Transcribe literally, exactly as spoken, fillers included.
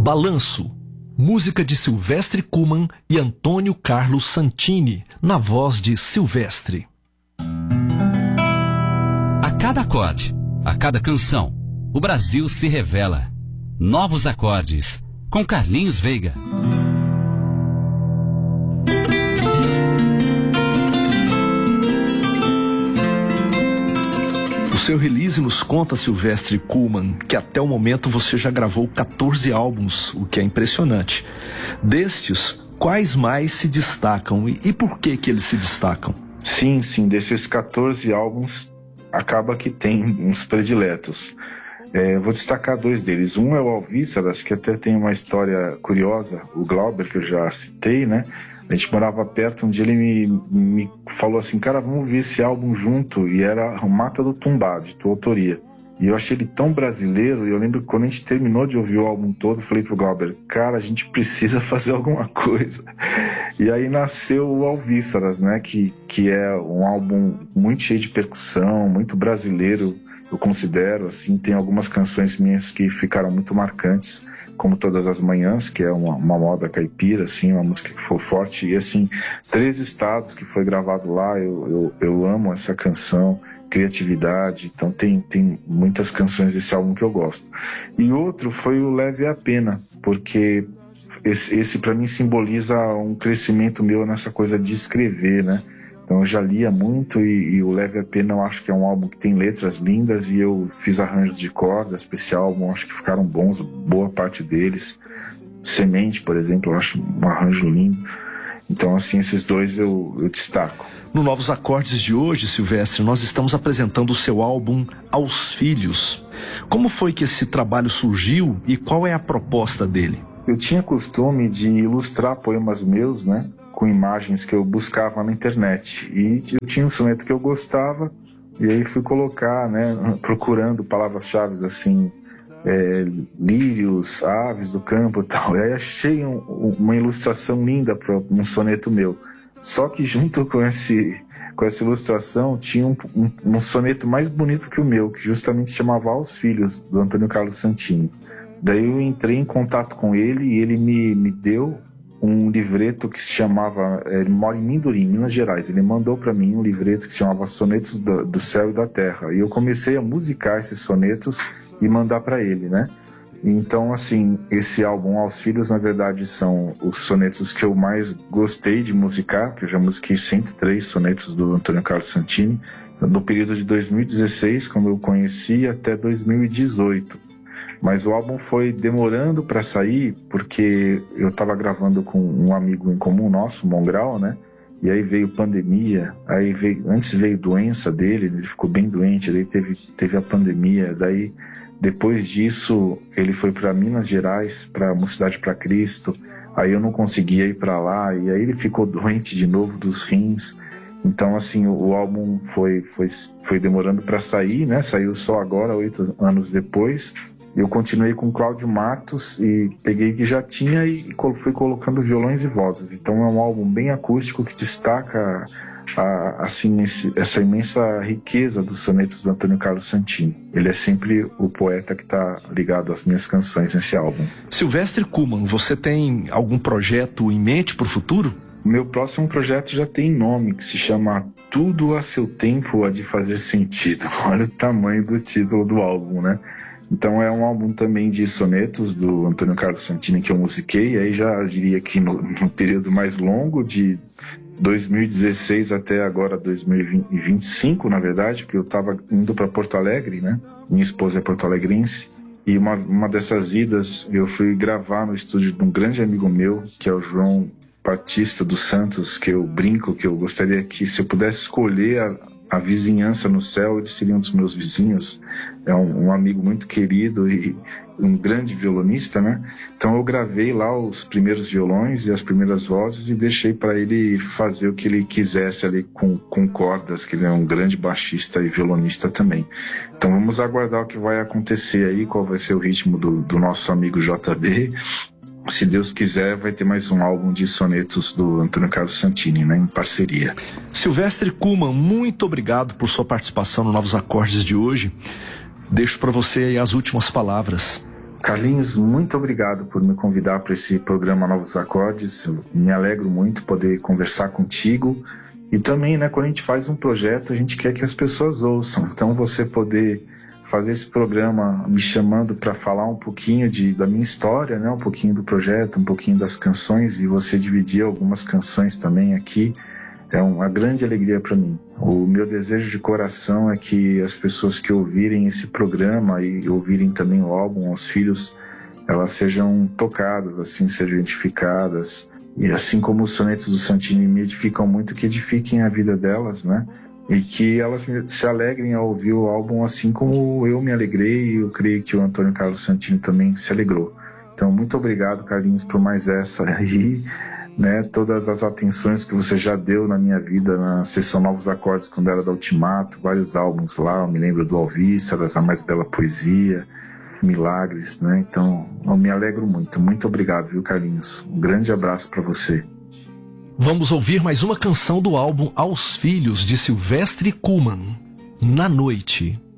Balanço, música de Silvestre Kuhlmann e Antônio Carlos Santini, na voz de Silvestre. A cada acorde, a cada canção, o Brasil se revela. Novos acordes, com Carlinhos Veiga. O seu release nos conta, Silvestre Kuhlmann, que até o momento você já gravou quatorze álbuns, o que é impressionante. Destes, quais mais se destacam e, e por que que eles se destacam? Sim, sim, desses quatorze álbuns, acaba que tem uns prediletos. É, vou destacar dois deles. Um é o Alvíceras, que até tem uma história curiosa, o Glauber, que eu já citei, né? A gente morava perto, um dia ele me, me falou assim, cara, vamos ver esse álbum junto, e era o Mata do Tumbá, de tua autoria. E eu achei ele tão brasileiro, e eu lembro que quando a gente terminou de ouvir o álbum todo, eu falei pro Glauber, cara, a gente precisa fazer alguma coisa. E aí nasceu o Alvíceras, né, que, que é um álbum muito cheio de percussão, muito brasileiro, eu considero, assim, tem algumas canções minhas que ficaram muito marcantes, como Todas as Manhãs, que é uma, uma moda caipira, assim, uma música que foi forte, e assim, Três Estados, que foi gravado lá, eu, eu, eu amo essa canção, criatividade, então tem, tem muitas canções desse álbum que eu gosto. E outro foi o Leve a Pena, porque esse, esse para mim simboliza um crescimento meu nessa coisa de escrever, né? Então eu já lia muito e, e o Leve a Pena eu acho que é um álbum que tem letras lindas e eu fiz arranjos de cordas para esse álbum, acho que ficaram bons, boa parte deles. Semente, por exemplo, eu acho um arranjo lindo. Então assim, esses dois eu, eu destaco. No Novos Acordes de hoje, Silvestre, nós estamos apresentando o seu álbum Aos Filhos. Como foi que esse trabalho surgiu e qual é a proposta dele? Eu tinha costume de ilustrar poemas meus, né? Com imagens que eu buscava na internet. E eu tinha um soneto que eu gostava, e aí fui colocar, né, procurando palavras-chave assim, é, lírios, aves do campo e tal. E aí achei um, uma ilustração linda para um soneto meu. Só que junto com, esse, com essa ilustração tinha um, um, um soneto mais bonito que o meu, que justamente chamava Aos Filhos, do Antônio Carlos Santini. Daí eu entrei em contato com ele e ele me, me deu um livreto que se chamava, ele mora em Mindurim, Minas Gerais, ele mandou para mim um livreto que se chamava Sonetos do, do Céu e da Terra, e eu comecei a musicar esses sonetos e mandar para ele, né? Então, assim, esse álbum Aos Filhos, na verdade, são os sonetos que eu mais gostei de musicar, que eu já musiquei cento e três sonetos do Antônio Carlos Santini, no período de dois mil e dezesseis, quando eu conheci, até dois mil e dezoito. Mas o álbum foi demorando para sair porque eu estava gravando com um amigo em comum nosso, o Mongrau, né? E aí veio pandemia, aí veio, antes veio doença dele, ele ficou bem doente, daí teve, teve a pandemia, daí depois disso ele foi para Minas Gerais, para Mocidade para Cristo, aí eu não conseguia ir para lá, e aí ele ficou doente de novo dos rins. Então assim, o, o álbum foi, foi, foi demorando para sair, né? Saiu só agora, oito anos depois. Eu continuei com Cláudio Matos e peguei que já tinha e fui colocando violões e vozes. Então é um álbum bem acústico que destaca a, assim, esse, essa imensa riqueza dos sonetos do Antônio Carlos Santini. Ele é sempre o poeta que está ligado às minhas canções nesse álbum. Silvestre Kuhlmann, você tem algum projeto em mente para o futuro? Meu próximo projeto já tem nome, que se chama Tudo a Seu Tempo Há de Fazer Sentido. Olha o tamanho do título do álbum, né? Então é um álbum também de sonetos do Antônio Carlos Santini que eu musiquei, aí já diria que no, no período mais longo, de dois mil e dezesseis até agora dois mil e vinte e cinco, na verdade, porque eu estava indo para Porto Alegre, né? Minha esposa é porto-alegrense, e uma, uma dessas idas eu fui gravar no estúdio de um grande amigo meu, que é o João Batista dos Santos, que eu brinco, que eu gostaria que, se eu pudesse escolher a a vizinhança no céu, ele seria um dos meus vizinhos. É um, um amigo muito querido e um grande violonista, né? Então eu gravei lá os primeiros violões e as primeiras vozes e deixei para ele fazer o que ele quisesse ali com, com cordas, que ele é um grande baixista e violonista também. Então vamos aguardar o que vai acontecer aí, qual vai ser o ritmo do, do nosso amigo J B. Se Deus quiser, vai ter mais um álbum de sonetos do Antônio Carlos Santini, né, em parceria. Silvestre Kuhlmann, muito obrigado por sua participação no Novos Acordes de hoje. Deixo para você aí as últimas palavras. Carlinhos, muito obrigado por me convidar para esse programa Novos Acordes. Eu me alegro muito poder conversar contigo. E também, né, quando a gente faz um projeto, a gente quer que as pessoas ouçam. Então, você poder fazer esse programa me chamando para falar um pouquinho de, da minha história, né, um pouquinho do projeto, um pouquinho das canções, e você dividir algumas canções também aqui, é uma grande alegria para mim. O meu desejo de coração é que as pessoas que ouvirem esse programa e ouvirem também o álbum, os filhos, elas sejam tocadas, assim, sejam edificadas. E assim como os sonetos do Santini me edificam muito, que edifiquem a vida delas, né? E que elas se alegrem ao ouvir o álbum assim como eu me alegrei, e eu creio que o Antônio Carlos Santini também se alegrou. Então, muito obrigado, Carlinhos, por mais essa aí. Né, todas as atenções que você já deu na minha vida na sessão Novos Acordes, quando era da Ultimato, vários álbuns lá, eu me lembro do Alvíceras, A Mais Bela Poesia, Milagres, né? Então eu me alegro muito, muito obrigado, viu, Carlinhos? Um grande abraço para você. Vamos ouvir mais uma canção do álbum Aos Filhos, de Silvestre Kuhlmann, Na Noite.